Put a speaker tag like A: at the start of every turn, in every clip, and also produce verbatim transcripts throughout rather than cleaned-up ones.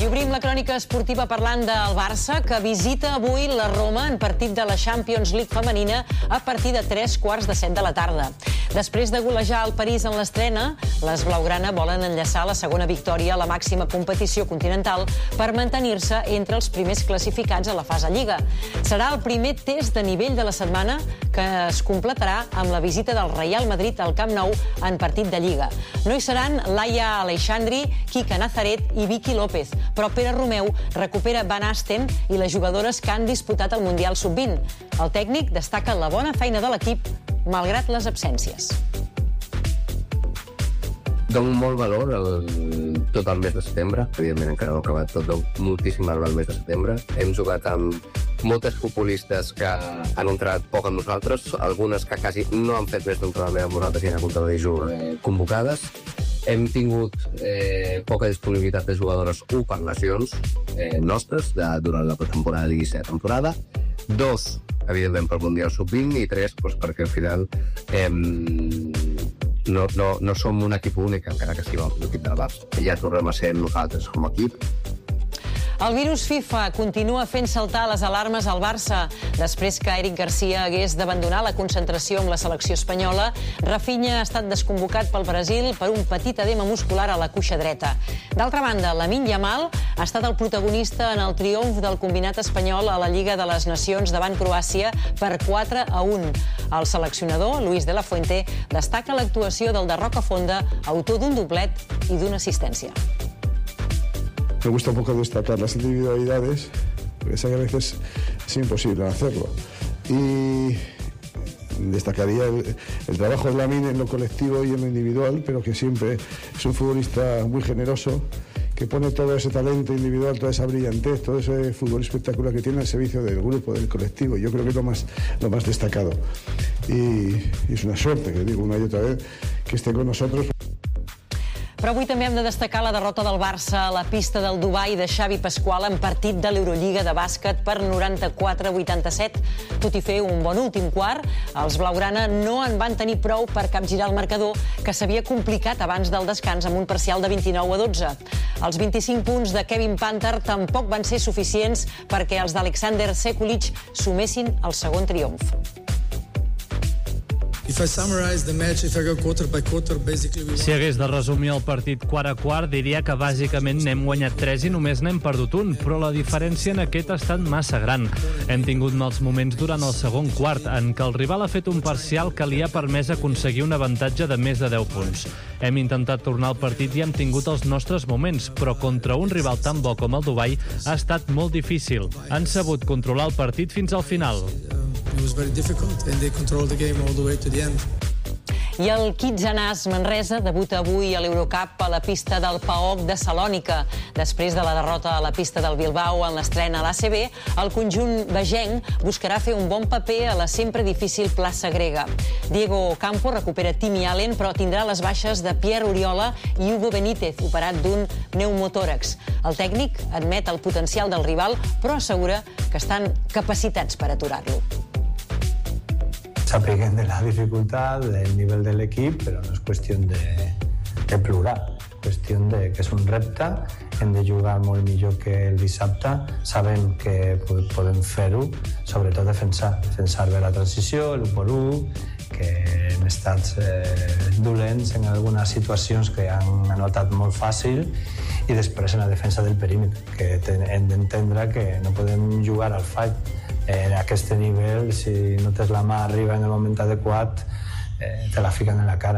A: I obrim la crònica esportiva parlant del Barça, que visita avui la Roma en partit de la Champions League femenina a partir de tres quarts de set de la tarda. Després de golejar el París en l'estrena, les blaugrana volen enllaçar la segona victòria a la màxima competició continental per mantenir-se entre els primers classificats a la fase Lliga. Serà el primer test de nivell de la setmana, que es completarà amb la visita del Real Madrid al Camp Nou en partit de Lliga. No hi seran Laia Aleixandri, Kika Nazaret i Vicky López, però Pere Romeu recupera Van Asten i les jugadores que han disputat el Mundial sub vint. El tècnic destaca la bona feina de l'equip, malgrat les absències.
B: Dono molt valor al, tot el mes de setembre. Evidentment encara no ha acabat tot, dono moltíssim valor al mes de setembre. Hem jugat amb moltes futbolistes que han entrat poc amb nosaltres, algunes que quasi no han fet més d'entrenament amb nosaltres i han hagut de dir eh, convocades. Hem tingut eh, poca disponibilitat de jugadores, u per lesions eh, nostres de, durant la temporada de la temporada, dos, evidentment, per Mundial sub vint, i tres, doncs, perquè al final eh, no, no, no som un equip únic, encara que siguem l'equip del Barça. Ja tornem a ser nosaltres com a equip.
A: El virus FIFA continua fent saltar les alarmes al Barça. Després que Eric Garcia hagués d'abandonar la concentració amb la selecció espanyola, Rafinha ha estat desconvocat pel Brasil per un petit edema muscular a la cuixa dreta. D'altra banda, Lamine Yamal ha estat el protagonista en el triomf del combinat espanyol a la Lliga de les Nacions davant Croàcia per quatre a un. El seleccionador, Luis de la Fuente, destaca l'actuació del de Rocafonda, autor d'un doblet i d'una assistència.
C: Me gusta un poco destacar las individualidades, porque sé que a veces es imposible hacerlo. Y destacaría el, el trabajo de Lamine en lo colectivo y en lo individual, pero que siempre es un futbolista muy generoso, que pone todo ese talento individual, toda esa brillantez, todo ese fútbol espectacular que tiene al servicio del grupo, del colectivo. Yo creo que es lo más, lo más destacado. Y, y es una suerte, que digo una y otra vez, que esté con nosotros.
A: Però avui també hem de destacar la derrota del Barça a la pista del Dubai de Xavi Pasqual en partit de l'Eurolliga de bàsquet per noranta-quatre a vuitanta-set. Tot i fer un bon últim quart, els blaugrana no en van tenir prou per capgirar el marcador, que s'havia complicat abans del descans amb un parcial de vint-i-nou a dotze. Els vint-i-cinc punts de Kevin Panther tampoc van ser suficients perquè els d'Alexander Sekulic sumessin el segon triomf.
D: Si hagués de resumir el partit quart a quart, diria que bàsicament n'hem guanyat tres i només n'hem perdut un, però la diferència en aquest ha estat massa gran. Hem tingut mals moments durant el segon quart, en què el rival ha fet un parcial que li ha permès aconseguir un avantatge de més de deu punts. Hem intentat tornar al partit i hem tingut els nostres moments, però contra un rival tan bo com el Dubai ha estat molt difícil. Han sabut controlar el partit fins al final.
E: It was very difficult and they controlled the game all the way to the end.
A: I el Kitsanàs Manresa debuta avui a l'Eurocup a la pista del P A O K de Salònica. Després de la derrota a la pista del Bilbao en l'estrena a l'A C B, el conjunt vegenc buscarà fer un bon paper a la sempre difícil plaça grega. Diego Ocampo recupera Timi Allen, però tindrà les baixes de Pierre Oriola i Hugo Benítez, operat d'un pneumotòrax. El tècnic admet el potencial del rival, però assegura que estan capacitats per aturar-lo.
F: S'apeguen de la dificultad, del nivel del equip, però no és qüestió de, de plorar. És qüestió de que és un repte, hem de jugar molt millor que el dissabte, sabem que podem fer-ho, sobretot defensar, defensar bé la transició, l'u per u, que hem estat eh, dolents en algunes situacions que han anotat molt fàcil, i després en la defensa del perímetre, que hem d'entendre que no podem jugar al fall. En aquest nivell, si no tens la mà arriba en el moment adequat, eh, te la fiquen en la cara.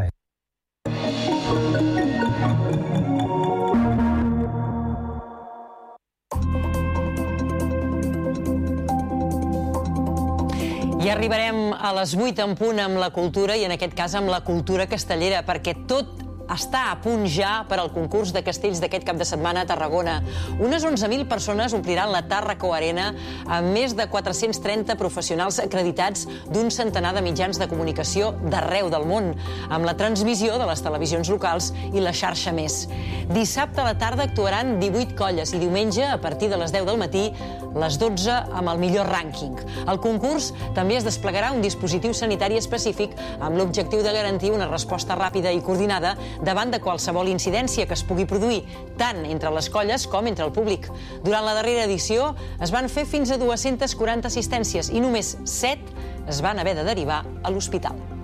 A: I arribarem a les vuit en punt amb la cultura, i en aquest cas amb la cultura castellera, perquè tot està a punt ja per al concurs de castells d'aquest cap de setmana a Tarragona. Unes onze mil persones ompliran la Tàrraco Arena amb més de quatre-cents trenta professionals acreditats d'un centenar de mitjans de comunicació d'arreu del món, amb la transmissió de les televisions locals i la xarxa Més. Dissabte a la tarda actuaran divuit colles i diumenge, a partir de les deu del matí, les dotze amb el millor rànquing. Al concurs també es desplegarà un dispositiu sanitari específic amb l'objectiu de garantir una resposta ràpida i coordinada davant de qualsevol incidència que es pugui produir, tant entre les colles com entre el públic. Durant la darrera edició es van fer fins a dues-centes quaranta assistències i només set es van haver de derivar a l'hospital.